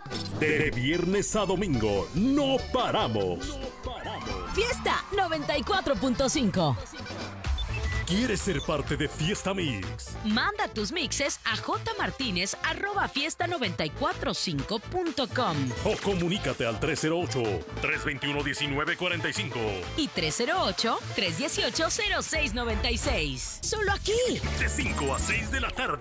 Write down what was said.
De viernes a domingo, no paramos. Fiesta 94.5. ¿Quieres ser parte de Fiesta Mix? Manda tus mixes a jmartinez@fiesta945.com O comunícate al 308-321-1945. y 308-318-0696. Solo aquí. De 5 a 6 de la tarde.